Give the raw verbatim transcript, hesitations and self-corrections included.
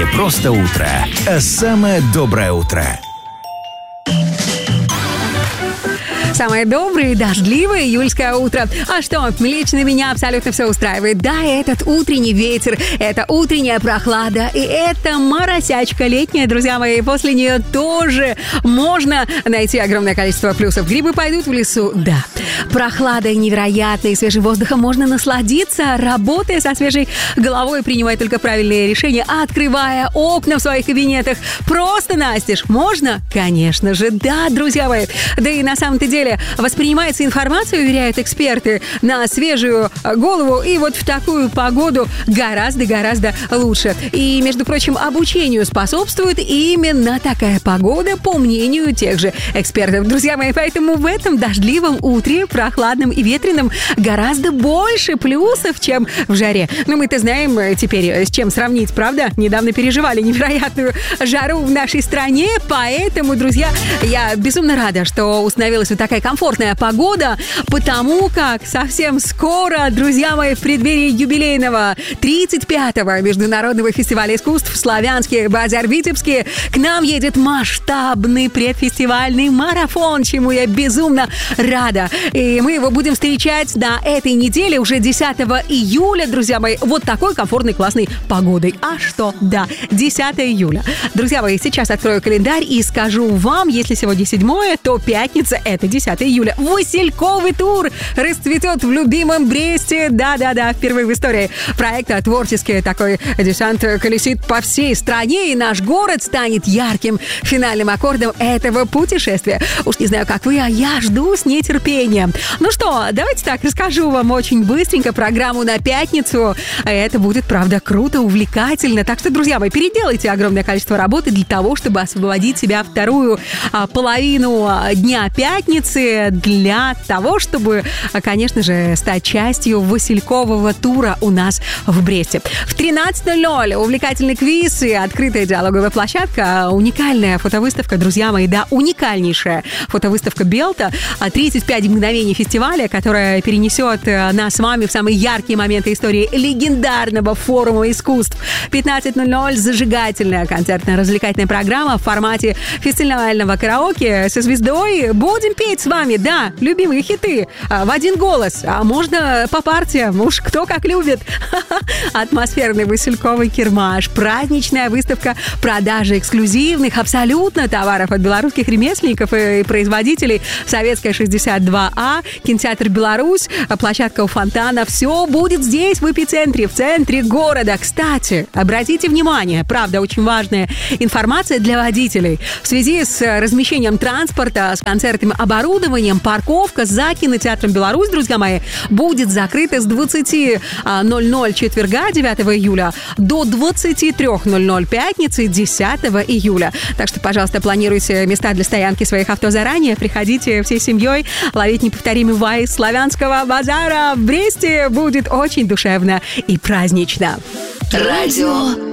просто утро, а самое доброе утро. Самое доброе и дождливое июльское утро. А что, лично меня абсолютно все устраивает. Да, этот утренний ветер, это утренняя прохлада, и это моросячка летняя, друзья мои. После нее тоже можно найти огромное количество плюсов. Грибы пойдут в лесу, да. Прохладой невероятной, свежим воздухом можно насладиться, работая со свежей головой, принимая только правильные решения, открывая окна в своих кабинетах. Просто настежь. Можно? Конечно же, да, друзья мои. Да и на самом-то деле воспринимается информация, уверяют эксперты, на свежую голову и вот в такую погоду гораздо-гораздо лучше. И, между прочим, обучению способствует именно такая погода, по мнению тех же экспертов. Друзья мои, поэтому в этом дождливом утре, прохладном и ветреном, гораздо больше плюсов, чем в жаре. Но мы-то знаем теперь, с чем сравнить, правда? Недавно переживали невероятную жару в нашей стране, поэтому, друзья, я безумно рада, что установилась вот такая комфортная погода, потому как совсем скоро, друзья мои, в преддверии юбилейного тридцать пятого Международного фестиваля искусств «Славянский базар» в Витебске к нам едет масштабный предфестивальный марафон, чему я безумно рада. И мы его будем встречать на этой неделе, уже десятого июля, друзья мои, вот такой комфортной, классной погодой. А что? Да, десятого июля. Друзья мои, сейчас открою календарь и скажу вам, если сегодня седьмое, то пятница — это десятого июля. Васильковый тур расцветет в любимом Бресте. Да-да-да, впервые в истории проекта творческий такой десант колесит по всей стране, и наш город станет ярким финальным аккордом этого путешествия. Уж не знаю, как вы, а я жду с нетерпением. Ну что, давайте так, расскажу вам очень быстренько программу на пятницу. Это будет, правда, круто, увлекательно. Так что, друзья мои, переделайте огромное количество работы для того, чтобы освободить себя вторую а, половину дня пятницы, для того, чтобы, конечно же, стать частью василькового тура у нас в Бресте. В тринадцать ноль ноль увлекательный квиз и открытая диалоговая площадка, уникальная фотовыставка, друзья мои, да, уникальнейшая фотовыставка Белта, тридцать пять мгновений фестиваля, которая перенесет нас с вами в самые яркие моменты истории легендарного форума искусств. пятнадцать ноль ноль зажигательная концертно-развлекательная программа в формате фестивального караоке со звездой. Будем петь с вами, да, любимые хиты в один голос, а можно по партиям, уж кто как любит. Атмосферный васильковый кирмаш, праздничная выставка продажи эксклюзивных абсолютно товаров от белорусских ремесленников и производителей. Советская шестьдесят два А, кинотеатр «Беларусь», площадка у фонтана. Все будет здесь, в эпицентре, в центре города. Кстати, обратите внимание, правда, очень важная информация для водителей. В связи с размещением транспорта, с концертным оборудованием, парковка за кинотеатром «Беларусь», друзья мои, будет закрыта с двадцати ноль ноль четверга, девятого июля, до двадцати трёх ноль ноль пятницы, десятого июля. Так что, пожалуйста, планируйте места для стоянки своих авто заранее, приходите всей семьей ловить неповторимый вайб славянского базара в Бресте. Будет очень душевно и празднично. Радио